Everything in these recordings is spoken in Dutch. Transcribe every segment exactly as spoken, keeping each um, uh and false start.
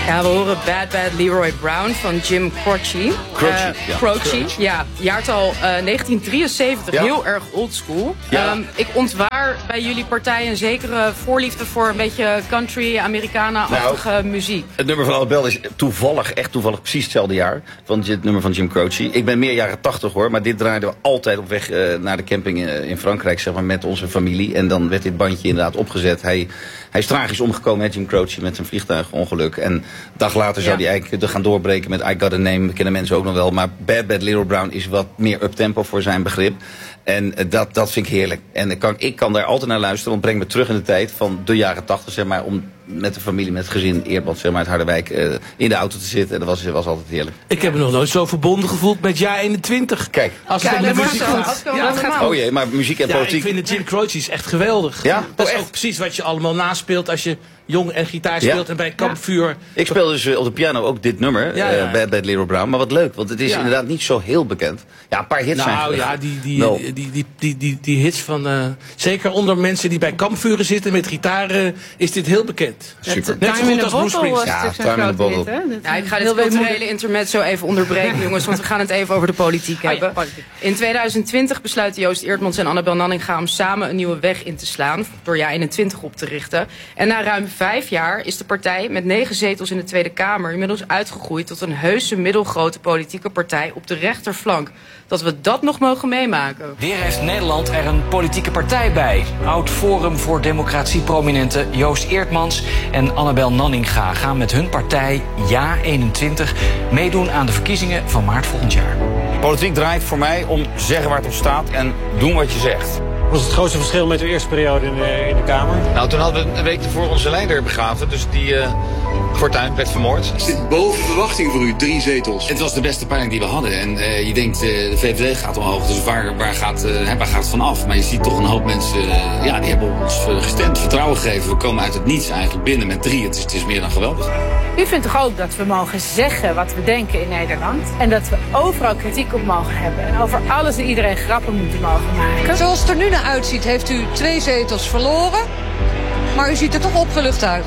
Ja, we horen Bad Bad Leroy Brown van Jim Croce. Croce, uh, ja. Croce, ja. Jaartal uh, negentien drieënzeventig, ja. Heel erg oldschool. Ja. Um, ik ontwaar bij jullie partij een zekere voorliefde voor een beetje country, Americana-achtige nou, muziek. Het nummer van Annabel is toevallig, echt toevallig precies hetzelfde jaar. Van het nummer van Jim Croce. Ik ben meer jaren tachtig hoor, maar dit draaiden we altijd op weg uh, naar de camping in, in Frankrijk, zeg maar, met onze familie. En dan werd dit bandje inderdaad opgezet. Hij, hij is tragisch omgekomen, hè, Jim Croce, met zijn vliegtuigongeluk. En een dag later zou hij ja. eigenlijk gaan doorbreken met I Got a Name. Dat kennen mensen ook nog wel. Maar Bad Bad Leroy Brown is wat meer uptempo voor zijn begrip. En uh, dat, dat vind ik heerlijk. En ik kan, ik kan daar altijd naar luisteren. Want het brengt me terug in de tijd van de jaren tachtig, zeg maar. Om met de familie, met het gezin Eerdmans, zeg maar, uit Harderwijk uh, in de auto te zitten. En dat was, was altijd heerlijk. Ik heb me nog nooit zo verbonden gevoeld met jaar eenentwintig. Kijk. Als het om de muziek gaat. Ja, gaat oh jee, maar muziek en ja, politiek. Ik vind het Jim Croce is echt geweldig. Ja? Dat oh, is echt? ook precies wat je allemaal naspeelt als je jong en gitaar speelt ja. en bij kampvuur. Ik speel dus uh, op de piano ook dit nummer, ja, ja. Uh, Bad Bad Leroy Brown. Maar wat leuk, want het is ja. inderdaad niet zo heel bekend. Ja, een paar hits nou, zijn Nou ja, die, die, no. die, die, die, die, die hits van... Uh, zeker onder mensen die bij kampvuren zitten met gitaren is dit heel bekend. Super. Net zo goed als Bruce Springsteen. Ja, Time in the Bottle. Ja, ik ga dit culturele intermezzo even onderbreken, jongens, want we gaan het even over de politiek hebben. In tweeduizend twintig besluiten Joost Eerdmans en Annabel Nanninga om samen een nieuwe weg in te slaan, door jaar eenentwintig op te richten. En na ruim vijf jaar is de partij met negen zetels in de Tweede Kamer inmiddels uitgegroeid tot een heuse middelgrote politieke partij op de rechterflank. Dat we dat nog mogen meemaken. Weer heeft Nederland er een politieke partij bij. Oud Forum voor Democratie prominente Joost Eerdmans en Annabel Nanninga gaan met hun partij Ja eenentwintig meedoen aan de verkiezingen van maart volgend jaar. Politiek draait voor mij om zeggen waar het op staat en doen wat je zegt. Wat was het grootste verschil met uw eerste periode in de, in de Kamer? Nou, toen hadden we een week ervoor onze leider begraven, dus die uh, Fortuyn werd vermoord. Is dit boven verwachting voor u, drie zetels? Het was de beste peiling die we hadden. En uh, je denkt, uh, de V V D gaat omhoog, dus waar, waar, gaat, uh, waar gaat het van af? Maar je ziet toch een hoop mensen, uh, ja, die hebben ons uh, gestemd, vertrouwen gegeven. We komen uit het niets eigenlijk binnen met drie. Het is, het is meer dan geweldig. U vindt toch ook dat we mogen zeggen wat we denken in Nederland? En dat we overal kritiek op mogen hebben. En over alles en iedereen grappen moeten mogen maken. Zoals het er nu naar uitziet, heeft u twee zetels verloren. Maar u ziet er toch opgelucht uit.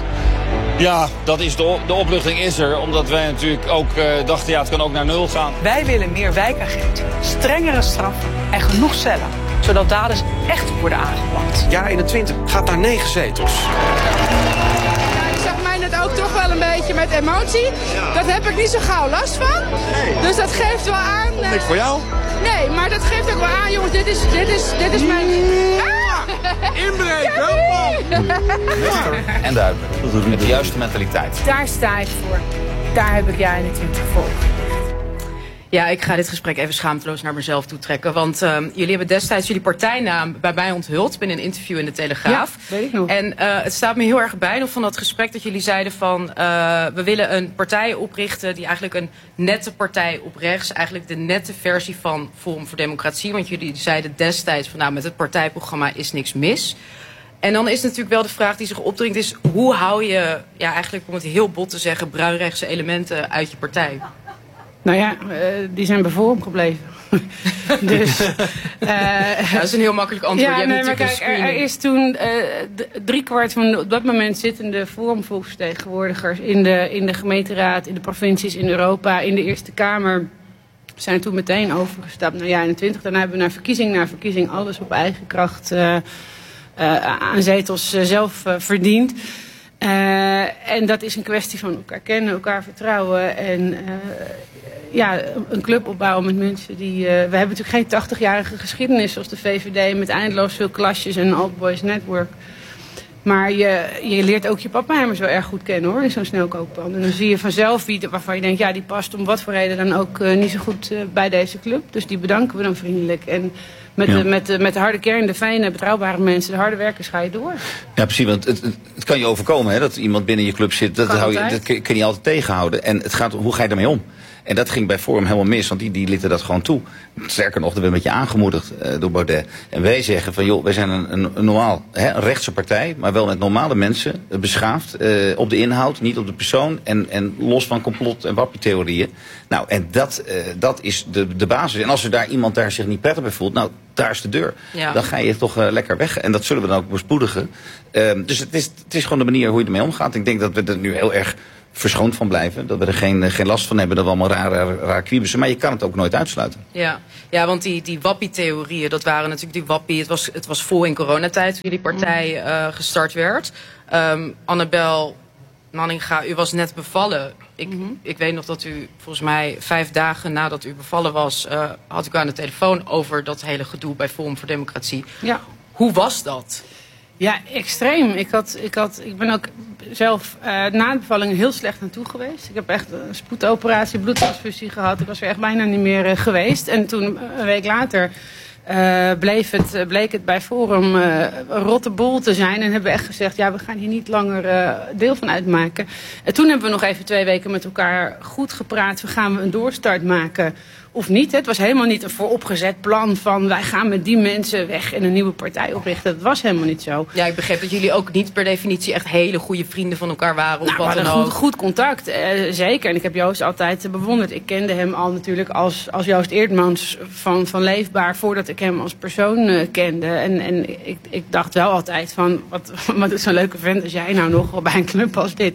Ja, dat is de, de opluchting is er. Omdat wij natuurlijk ook uh, dachten, ja, het kan ook naar nul gaan. Wij willen meer wijkagenten, strengere straffen en genoeg cellen. Zodat daders echt worden aangepakt. Ja, eenentwintig gaat naar negen zetels. Het ook toch wel een beetje met emotie. Ja. Dat heb ik niet zo gauw last van. Nee. Dus dat geeft wel aan... Uh... Niks voor jou? Nee, maar dat geeft ook wel aan, jongens, dit is, dit is, dit is mijn... Ah! Inbreken! En duidelijk. Met de juiste mentaliteit. Daar sta ik voor. Daar heb ik Ja eenentwintig voor. Ja, ik ga dit gesprek even schaamteloos naar mezelf toe trekken. Want uh, jullie hebben destijds jullie partijnaam bij mij onthuld binnen een interview in de Telegraaf. Ja, weet ik nog. En uh, het staat me heel erg bij nog van dat gesprek dat jullie zeiden van... Uh, we willen een partij oprichten die eigenlijk een nette partij op rechts... eigenlijk de nette versie van Forum voor Democratie. Want jullie zeiden destijds van nou, met het partijprogramma is niks mis. En dan is natuurlijk wel de vraag die zich opdringt is... hoe hou je, ja, eigenlijk om het heel bot te zeggen... bruinrechtse elementen uit je partij? Nou ja, uh, die zijn bij Forum gebleven. dus, uh, ja, dat is een heel makkelijk antwoord. Ja, Je hebt nee, maar kijk, er, er is toen uh, driekwart van de op dat moment zittende Forumvolksvertegenwoordigers in de, in de gemeenteraad, in de provincies, in Europa, in de Eerste Kamer zijn toen meteen overgestapt naar Ja eenentwintig. Daarna hebben we naar verkiezing naar verkiezing alles op eigen kracht uh, uh, aan zetels uh, zelf uh, verdiend. Uh, en dat is een kwestie van elkaar kennen, elkaar vertrouwen en uh, ja, een club opbouwen met mensen die... Uh, we hebben natuurlijk geen tachtigjarige geschiedenis zoals de V V D met eindeloos veel klasjes en een Old Boys Network. Maar je, je leert ook je pappenheimers wel erg goed kennen hoor, in zo'n snelkookpan. En dan zie je vanzelf wie, waarvan je denkt, ja die past om wat voor reden dan ook uh, niet zo goed uh, bij deze club. Dus die bedanken we dan vriendelijk. En met, ja. de, met, de, met de harde kern, de fijne, betrouwbare mensen, de harde werkers ga je door. Ja precies, want het, het, het kan je overkomen hè, dat iemand binnen je club zit. Dat, hou je, dat kun je niet altijd tegenhouden. En het gaat, hoe ga je daarmee om? En dat ging bij Forum helemaal mis, want die, die lieten dat gewoon toe. Sterker nog, dat werd een beetje aangemoedigd uh, door Baudet. En wij zeggen van, joh, wij zijn een, een, een normaal, hè, een rechtse partij, maar wel met normale mensen, uh, beschaafd, uh, op de inhoud, niet op de persoon, en, en los van complot- en wappietheorieën. Nou, en dat, uh, dat is de, de basis. En als er daar iemand daar zich niet prettig bij voelt, nou, daar is de deur. Ja. Dan ga je toch uh, lekker weg. En dat zullen we dan ook bespoedigen. Uh, dus het is, het is gewoon de manier hoe je ermee omgaat. Ik denk dat we er nu heel erg verschoond van blijven. Dat we er geen, geen last van hebben, dat we allemaal raar, raar, raar kwiebussen. Maar je kan het ook nooit uitsluiten. Ja, ja want die, die wappie-theorieën, dat waren natuurlijk die wappie. Het was, het was vol in coronatijd toen jullie partij uh, gestart werd. Um, Annabel Nanninga, u was net bevallen. Ik, mm-hmm. ik weet nog dat u volgens mij vijf dagen nadat u bevallen was, uh, had ik u aan de telefoon over dat hele gedoe bij Forum voor Democratie. Ja. Hoe was dat? Ja, extreem. Ik, had, ik, had, ik ben ook zelf uh, na de bevalling heel slecht naartoe geweest. Ik heb echt een spoedoperatie, bloedtransfusie gehad. Ik was er echt bijna niet meer uh, geweest. En toen, een week later, uh, bleef het, bleek het bij Forum uh, een rotte bol te zijn. En hebben we echt gezegd, ja, we gaan hier niet langer uh, deel van uitmaken. En toen hebben we nog even twee weken met elkaar goed gepraat. We gaan we een doorstart maken of niet. Het was helemaal niet een vooropgezet plan van wij gaan met die mensen weg en een nieuwe partij oprichten. Dat was helemaal niet zo. Ja, ik begreep dat jullie ook niet per definitie echt hele goede vrienden van elkaar waren. Of nou, wat we hadden dan goed, ook. goed contact, eh, zeker. En ik heb Joost altijd uh, bewonderd. Ik kende hem al natuurlijk als, als Joost Eertmans van, van Leefbaar voordat ik hem als persoon uh, kende. En, en ik, ik dacht wel altijd van wat, wat doet zo'n leuke vent als jij nou nog bij een club als dit.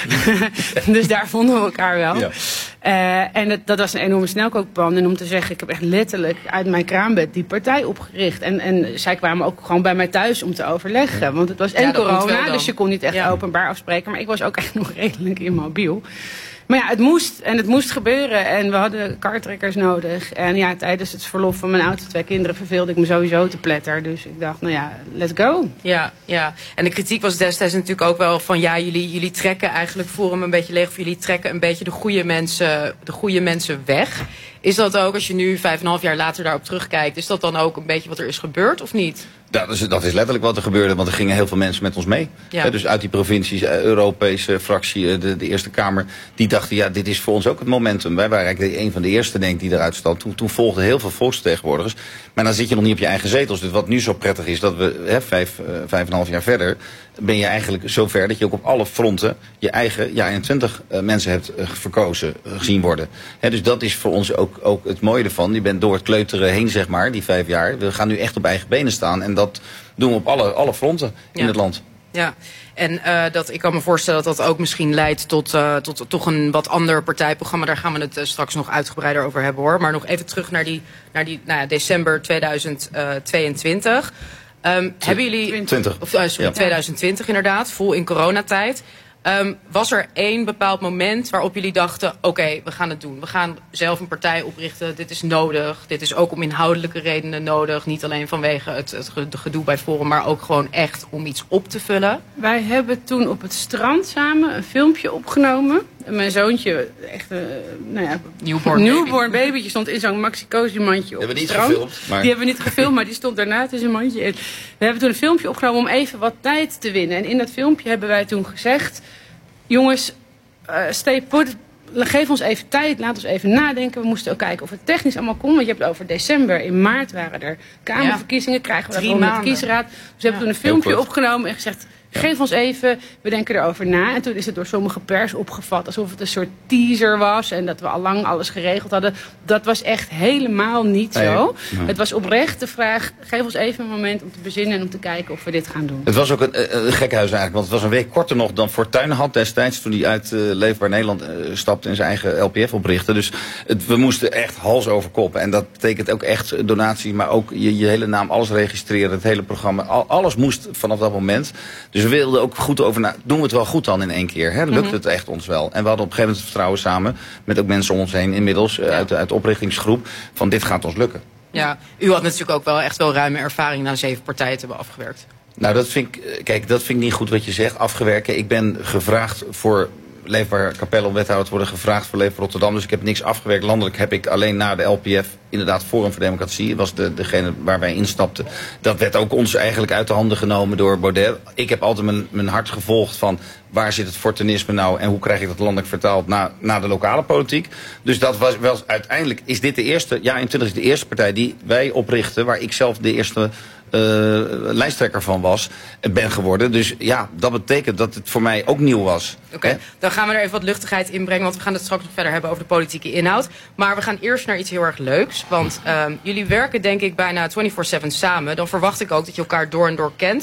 Dus daar vonden we elkaar wel. Ja. Uh, en het, dat was een enorme snelkookpan. En om te zeggen, ik heb echt letterlijk uit mijn kraambed die partij opgericht. En, en zij kwamen ook gewoon bij mij thuis om te overleggen. Want het was en ja, corona, dus je kon niet echt ja. openbaar afspreken. Maar ik was ook echt nog redelijk immobiel. Maar ja, het moest. En het moest gebeuren. En we hadden kartrekkers nodig. En ja, tijdens het verlof van mijn oudste twee kinderen verveelde ik me sowieso te pletter. Dus ik dacht, nou ja, let's go. Ja, ja. En de kritiek was destijds natuurlijk ook wel van ja, jullie, jullie trekken eigenlijk Forum een beetje leeg. Of jullie trekken een beetje de goede mensen, de goede mensen weg. Is dat ook, als je nu vijf en een half jaar later daarop terugkijkt, is dat dan ook een beetje wat er is gebeurd of niet? Ja, dat is, dat is letterlijk wat er gebeurde, want er gingen heel veel mensen met ons mee. Ja. Dus uit die provincies, Europese fractie, de, de Eerste Kamer, die dachten, ja, dit is voor ons ook het momentum. Wij waren eigenlijk een van de eerste, denk ik, die eruit stond. Toen, toen volgden heel veel volksvertegenwoordigers. Maar dan zit je nog niet op je eigen zetels. Dus wat nu zo prettig is, dat we hè, vijf, uh, vijf en een half jaar verder, ben je eigenlijk zover dat je ook op alle fronten je eigen ja, eenentwintig uh, mensen hebt uh, verkozen, uh, gezien worden. Hè, dus dat is voor ons ook, ook het mooie ervan. Je bent door het kleuteren heen, zeg maar, die vijf jaar. We gaan nu echt op eigen benen staan en dat doen we op alle, alle fronten in ja. het land. Ja, en uh, dat, ik kan me voorstellen dat dat ook misschien leidt tot, uh, tot toch een wat ander partijprogramma. Daar gaan we het uh, straks nog uitgebreider over hebben, hoor. Maar nog even terug naar die, naar die nou ja, december tweeduizend tweeëntwintig. Um, hebben jullie... twintig. Of, uh, sorry, ja. tweeduizend twintig inderdaad, vol in coronatijd. Um, was er één bepaald moment waarop jullie dachten, oké, okay, we gaan het doen. We gaan zelf een partij oprichten, dit is nodig. Dit is ook om inhoudelijke redenen nodig. Niet alleen vanwege het, het gedoe bij Forum, maar ook gewoon echt om iets op te vullen. Wij hebben toen op het strand samen een filmpje opgenomen. En mijn zoontje, echt een nou ja, newborn, newborn baby. babytje, stond in zo'n Maxicosi-mandje op het strand. Gefilmd, maar... Die hebben we niet gefilmd, maar die stond daarna tussen een mandje in. We hebben toen een filmpje opgenomen om even wat tijd te winnen. En in dat filmpje hebben wij toen gezegd, jongens, uh, stay put, geef ons even tijd, laat ons even nadenken. We moesten ook kijken of het technisch allemaal kon. Want je hebt het over december, in maart waren er kamerverkiezingen, ja. krijgen we dat gewoon met de kiesraad. Dus we hebben ja. toen een filmpje opgenomen en gezegd, geef ons even, we denken erover na. En toen is het door sommige pers opgevat alsof het een soort teaser was en dat we al lang alles geregeld hadden. Dat was echt helemaal niet zo. Nee, nee. Het was oprecht de vraag, geef ons even een moment om te bezinnen en om te kijken of we dit gaan doen. Het was ook een, een gekhuis eigenlijk, want het was een week korter nog dan Fortuyn had destijds, toen hij uit uh, Leefbaar Nederland uh, stapte en zijn eigen L P F oprichtte. Dus het, we moesten echt hals over kop. En dat betekent ook echt donatie, maar ook je, je hele naam, alles registreren, het hele programma. Al, alles moest vanaf dat moment. Dus we wilden ook goed over na. Doen we het wel goed dan in één keer? Hè? Lukt mm-hmm. het echt ons wel? En we hadden op een gegeven moment het vertrouwen samen met ook mensen om ons heen inmiddels ja. uit, de, uit de oprichtingsgroep van dit gaat ons lukken. Ja, u had natuurlijk ook wel echt wel ruime ervaring na zeven partijen te hebben afgewerkt. Nou, dat vind ik, kijk, dat vind ik niet goed wat je zegt. Afgewerken. Ik ben gevraagd voor Leefbaar Capelle om wethouder te worden, gevraagd voor Leefbaar Rotterdam. Dus ik heb niks afgewerkt. Landelijk heb ik alleen na de L P F inderdaad Forum voor Democratie. Was de, degene waar wij instapten. Dat werd ook ons eigenlijk uit de handen genomen door Baudet. Ik heb altijd mijn, mijn hart gevolgd van waar zit het fortunisme nou en hoe krijg ik dat landelijk vertaald naar, naar de lokale politiek. Dus dat was wel uiteindelijk, is dit de eerste, ja, in twintig is de eerste partij die wij oprichten, waar ik zelf de eerste Uh, lijsttrekker van was, ben geworden. Dus ja, dat betekent dat het voor mij ook nieuw was. Oké, okay, dan gaan we er even wat luchtigheid in brengen, want we gaan het straks nog verder hebben over de politieke inhoud. Maar we gaan eerst naar iets heel erg leuks, want um, jullie werken denk ik bijna vierentwintig zeven samen. Dan verwacht ik ook dat je elkaar door en door kent.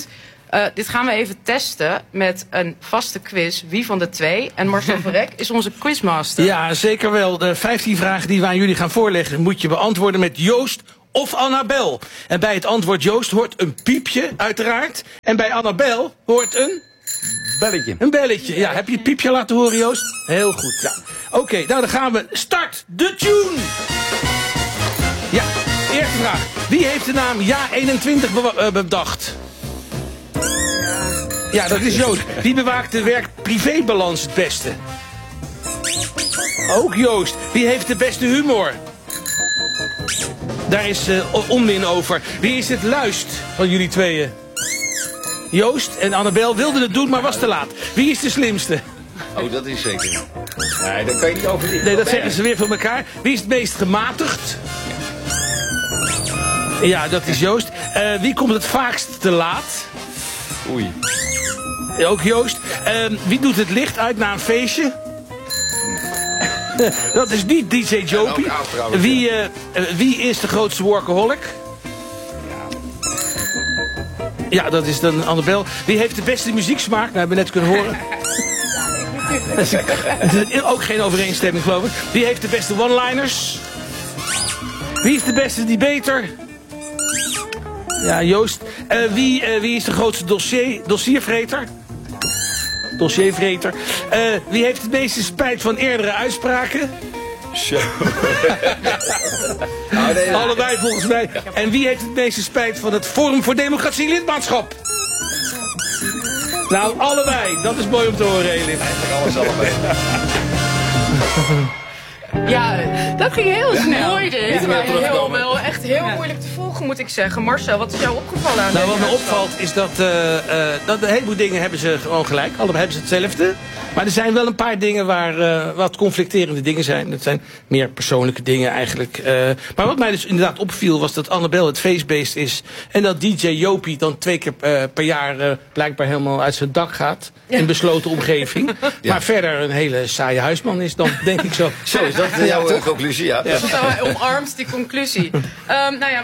Uh, dit gaan we even testen met een vaste quiz. Wie van de twee? En Marcel Verrek is onze quizmaster. Ja, zeker wel. De vijftien vragen die we aan jullie gaan voorleggen moet je beantwoorden met Joost of Annabel. En bij het antwoord Joost hoort een piepje, uiteraard. En bij Annabel hoort een... Belletje. Een belletje. Ja, heb je het piepje laten horen, Joost? Heel goed, ja. Oké, okay, nou dan gaan we. Start de tune! Ja, eerste vraag. Wie heeft de naam Ja eenentwintig bedacht? Ja, dat is Joost. Wie bewaakt de werk-privébalans het beste? Ook Joost. Wie heeft de beste humor? Daar is uh, onmin over. Wie is het luist van jullie tweeën? Joost en Annabel wilden het doen, maar was te laat. Wie is de slimste? Oh, dat is zeker. Nee, daar kan je niet over. Nee, dat zeggen ze weer voor elkaar. Wie is het meest gematigd? Ja, dat is Joost. Uh, wie komt het vaakst te laat? Oei. Ook Joost. Uh, wie doet het licht uit na een feestje? Dat is niet D J Jopie. Ja, wie, uh, wie is de grootste workaholic? Ja, dat is dan Annabel. Wie heeft de beste muzieksmaak? Nou, hebben we net kunnen horen. Dat is ook geen overeenstemming, geloof ik. Wie heeft de beste one-liners? Wie is de beste debater? Ja, Joost. Uh, wie, uh, wie is de grootste dossier, dossiervreter? Dossiervreter. Uh, wie heeft het meeste spijt van eerdere uitspraken? Zo. Nou, nee, allebei volgens mij. En wie heeft het meeste spijt van het Forum voor Democratie lidmaatschap? Nou, allebei. Dat is mooi om te horen, Elif. Alles allebei. Ja, dat ging heel snel. Mooi dit. Ja, heel, wel echt heel moeilijk te volgen, moet ik zeggen. Marcel, wat is jou opgevallen aan Nou, wat deze me opvalt is dat, uh, uh, dat een heleboel dingen hebben ze gewoon gelijk. Allebei hebben ze hetzelfde. Maar er zijn wel een paar dingen waar uh, wat conflicterende dingen zijn. Dat zijn meer persoonlijke dingen eigenlijk. Uh, maar wat mij dus inderdaad opviel was dat Annabel het feestbeest is. En dat D J Jopie dan twee keer uh, per jaar uh, blijkbaar helemaal uit zijn dak gaat. In besloten omgeving. Ja. Maar verder een hele saaie huisman is dan, denk ik zo. Zo is dat jouw uh, conclusie, ja. ja. Zo, hij omarmt die conclusie. Um, nou ja,